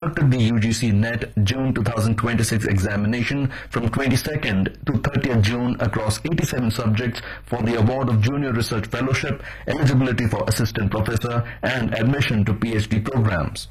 conducted the UGC NET June 2026 examination from 22nd to 30th June across 87 subjects for the award of Junior Research Fellowship, eligibility for Assistant Professor, and admission to PhD programs.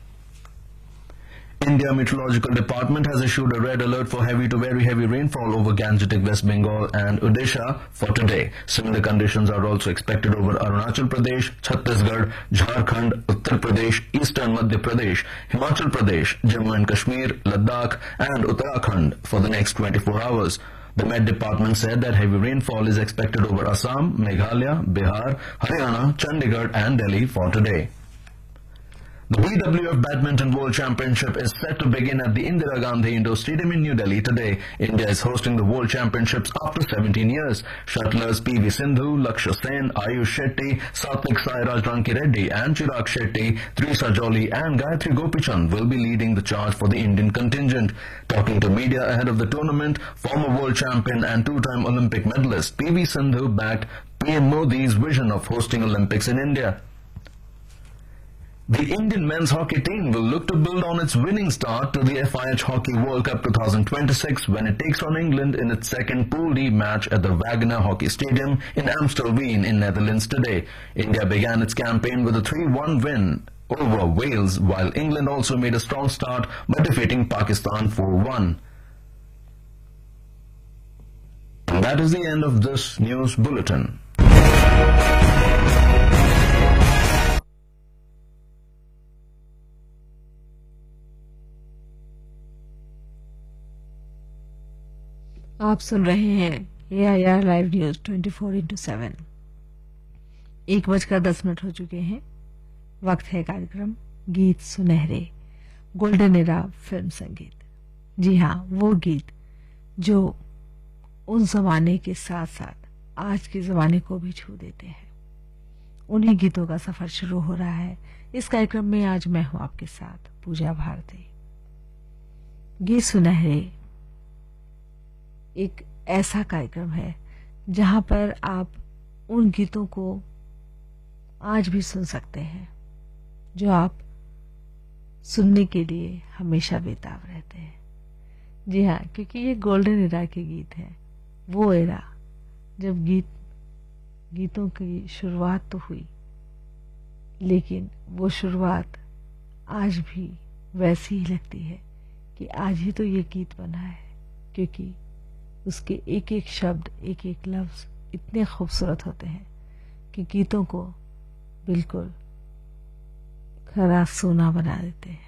India Meteorological Department has issued a red alert for heavy to very heavy rainfall over Gangetic West Bengal and Odisha for today. Similar conditions are also expected over Arunachal Pradesh, Chhattisgarh, Jharkhand, Uttar Pradesh, Eastern Madhya Pradesh, Himachal Pradesh, Jammu and Kashmir, Ladakh and Uttarakhand for the next 24 hours. The Met Department said that heavy rainfall is expected over Assam, Meghalaya, Bihar, Haryana, Chandigarh and Delhi for today. The BWF Badminton World Championship is set to begin at the Indira Gandhi Indoor Stadium in New Delhi today. India is hosting the World Championships after 17 years. Shuttlers PV Sindhu, Lakshya Sen, Ayush Shetty, Satvik Sairaj Rankireddy and Chirag Shetty, Trisa Jolly and Gayatri Gopichand will be leading the charge for the Indian contingent. Talking to media ahead of the tournament, former world champion and two-time Olympic medalist PV Sindhu backed PM Modi's vision of hosting Olympics in India. The Indian men's hockey team will look to build on its winning start to the FIH Hockey World Cup 2026 when it takes on England in its second Pool D match at the Wagener Hockey Stadium in Amstelveen in Netherlands today. India began its campaign with a 3-1 win over Wales, while England also made a strong start by defeating Pakistan 4-1. And that is the end of this news bulletin. आप सुन रहे हैं AIR live news 24/7। 1:10 हो चुके हैं। वक्त है कार्यक्रम गीत सुनहरे, गोल्डन एरा फिल्म संगीत। जी हाँ, वो गीत जो उन जमाने के साथ साथ आज के जमाने को भी छू देते हैं। उन्हीं गीतों का सफर शुरू हो रहा है इस कार्यक्रम में। आज मैं हूं आपके साथ पूजा भारती। गीत सुनहरे एक ऐसा कार्यक्रम है जहां पर आप उन गीतों को आज भी सुन सकते हैं जो आप सुनने के लिए हमेशा बेताब रहते हैं। जी हाँ, क्योंकि ये गोल्डन एरा के गीत हैं, वो एरा जब गीतों की शुरुआत तो हुई, लेकिन वो शुरुआत आज भी वैसी ही लगती है कि आज ही तो ये गीत बना है, क्योंकि उसके एक एक शब्द, एक एक लफ्ज इतने खूबसूरत होते हैं कि गीतों को बिल्कुल खरा सोना बना देते हैं।